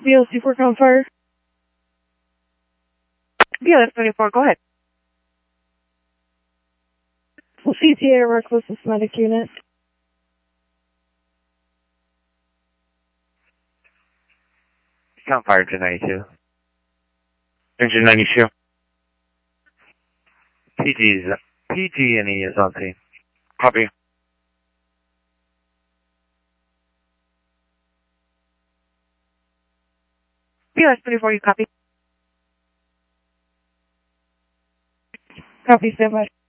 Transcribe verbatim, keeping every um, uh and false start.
B L C four on fire. B L S twenty-four, go ahead. C T A reckless medic unit. Count fire to ninety-two. Engine ninety-two. P G's, P G and E is on scene. Copy. B L S twenty-four, you copy? Copy, stand by.